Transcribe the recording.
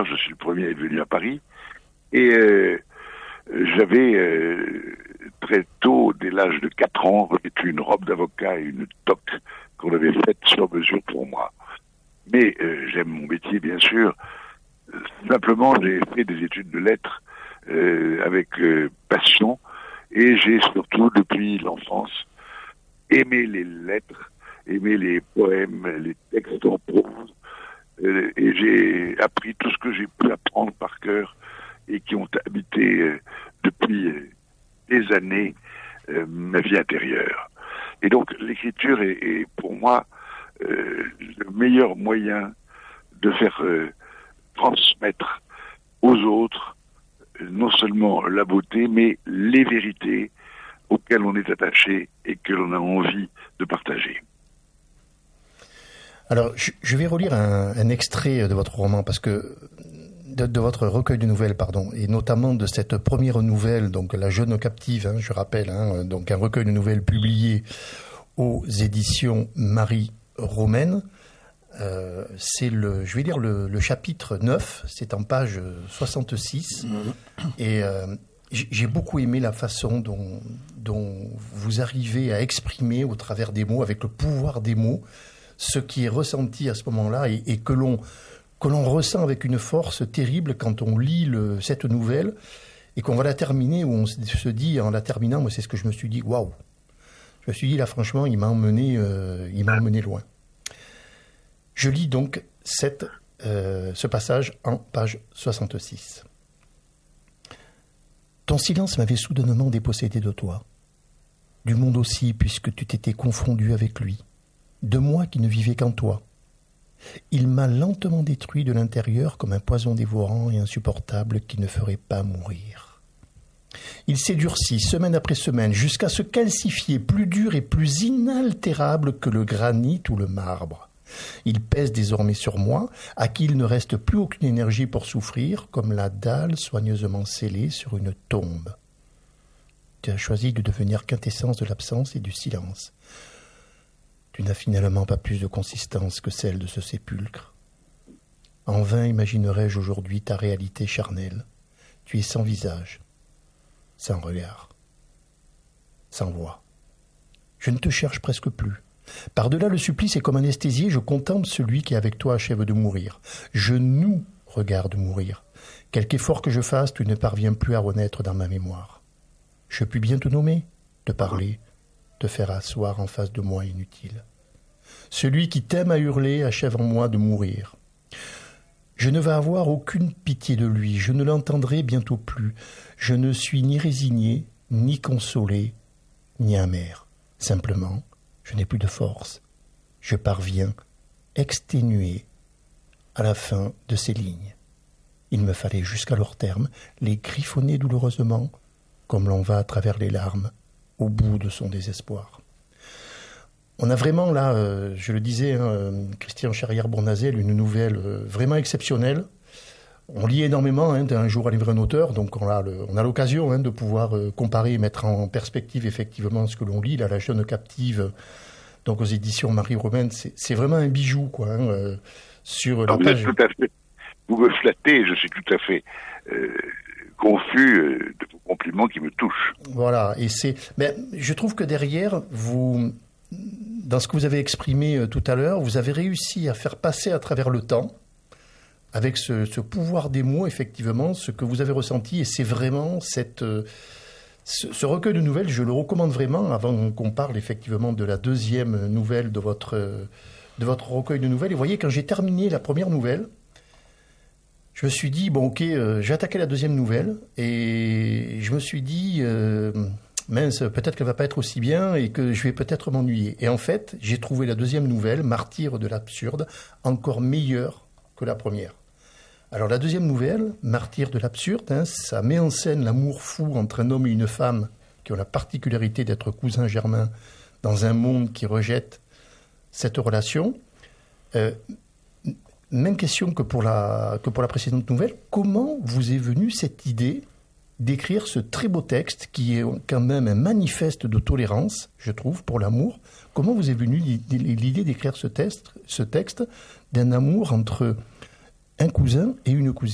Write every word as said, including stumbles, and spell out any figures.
D'ailleurs, je suis le premier à être venu à Paris. Et euh, j'avais euh, très tôt, dès l'âge de quatre ans, revêtu une robe d'avocat et une toque qu'on avait faite sur mesure pour moi. Mais euh, j'aime mon métier, bien sûr. Simplement, j'ai fait des études de lettres euh, avec euh, passion, et j'ai surtout, depuis l'enfance, aimé les lettres, aimé les poèmes, les textes en prose, euh, et j'ai appris tout ce que j'ai pu apprendre par cœur et qui ont habité euh, depuis euh, des années euh, ma vie intérieure. Et donc l'écriture est, est pour moi euh, le meilleur moyen de faire euh, transmettre aux autres euh, non seulement la beauté, mais les vérités auxquelles on est attaché et que l'on a envie de partager. Alors, je, je vais relire un, un extrait de votre roman, parce que de, de votre recueil de nouvelles, pardon, et notamment de cette première nouvelle, donc La Jeune Captive, hein, je rappelle, hein, donc un recueil de nouvelles publié aux éditions Marie Romaine. Euh, c'est le, je vais lire le, le chapitre neuf, c'est en page soixante-six, et euh, j'ai beaucoup aimé la façon dont, dont vous arrivez à exprimer au travers des mots, avec le pouvoir des mots, ce qui est ressenti à ce moment-là et, et que l'on que l'on ressent avec une force terrible quand on lit le, cette nouvelle et qu'on va la terminer, où on se dit en la terminant, moi c'est ce que je me suis dit, waouh, je me suis dit là franchement il m'a emmené, euh, il m'a emmené loin. Je lis donc cette, euh, ce passage en page soixante-six. Ton silence m'avait soudainement dépossédé de toi, du monde aussi, puisque tu t'étais confondu avec lui, de moi qui ne vivais qu'en toi. Il m'a lentement détruit de l'intérieur comme un poison dévorant et insupportable qui ne ferait pas mourir. Il s'est durci semaine après semaine jusqu'à se calcifier plus dur et plus inaltérable que le granit ou le marbre. Il pèse désormais sur moi, à qui il ne reste plus aucune énergie pour souffrir, comme la dalle soigneusement scellée sur une tombe. Tu as choisi de devenir quintessence de l'absence et du silence. Tu n'as finalement pas plus de consistance que celle de ce sépulcre. En vain imaginerais-je aujourd'hui ta réalité charnelle. Tu es sans visage, sans regard, sans voix. Je ne te cherche presque plus. Par-delà le supplice et comme anesthésié, je contemple celui qui avec toi achève de mourir. Je nous regarde mourir. Quelque effort que je fasse, tu ne parviens plus à renaître dans ma mémoire. Je puis bien te nommer, te parler, te faire asseoir en face de moi inutile. Celui qui t'aime à hurler achève en moi de mourir. Je ne vais avoir aucune pitié de lui, je ne l'entendrai bientôt plus. Je ne suis ni résigné, ni consolé, ni amer. Simplement, je n'ai plus de force. Je parviens, exténué, à la fin de ces lignes. Il me fallait jusqu'à leur terme les griffonner douloureusement, comme l'on va à travers les larmes, au bout de son désespoir. On a vraiment là, euh, je le disais, hein, Christian Charrière-Bournazel, une nouvelle euh, vraiment exceptionnelle. On lit énormément, hein, d'un jour à livrer un auteur, donc on a, le, on a l'occasion hein, de pouvoir euh, comparer et mettre en perspective effectivement ce que l'on lit. Là, La Jeune Captive, donc aux éditions Marie Romaine, c'est, c'est vraiment un bijou, quoi. Hein, euh, sur la vous page. Êtes tout à fait, vous me flattez, je suis tout à fait euh, confus euh, de vos compliments qui me touchent. Voilà, et c'est, mais je trouve que derrière, vous, dans ce que vous avez exprimé euh, tout à l'heure, vous avez réussi à faire passer à travers le temps, avec ce, ce pouvoir des mots, effectivement, ce que vous avez ressenti, et c'est vraiment cette, euh, ce, ce recueil de nouvelles, je le recommande vraiment, avant qu'on parle effectivement de la deuxième nouvelle de votre, euh, de votre recueil de nouvelles. Et vous voyez, quand j'ai terminé la première nouvelle, je me suis dit, bon ok, euh, j'ai attaqué la deuxième nouvelle, et je me suis dit, euh, mince, peut-être qu'elle va pas être aussi bien, et que je vais peut-être m'ennuyer. Et en fait, j'ai trouvé la deuxième nouvelle, Martyr de l'absurde, encore meilleure que la première. Alors la deuxième nouvelle, Martyr de l'absurde, hein, ça met en scène l'amour fou entre un homme et une femme qui ont la particularité d'être cousins germains dans un monde qui rejette cette relation. Euh, même question que pour, la, que pour la précédente nouvelle. Comment vous est venue cette idée d'écrire ce très beau texte qui est quand même un manifeste de tolérance, je trouve, pour l'amour? Comment vous est venue l'idée d'écrire ce texte, ce texte d'un amour entre un cousin et une cousine?